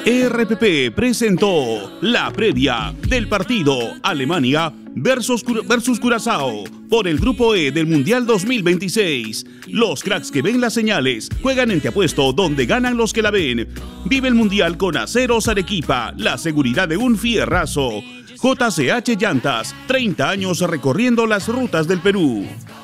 RPP presentó la previa del partido Alemania versus Curazao por el Grupo E del Mundial 2026. Los cracks que ven las señales juegan en Te Apuesto, donde ganan los que la ven. Vive el Mundial con Aceros Arequipa, la seguridad de un fierrazo. JCH Llantas, 30 años recorriendo las rutas del Perú.